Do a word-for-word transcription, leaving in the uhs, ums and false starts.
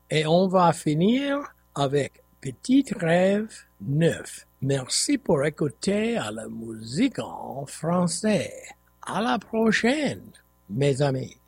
Et on va finir avec Petit Rêve Neuf. Merci pour écouter à la musique en français. À la prochaine, mes amis.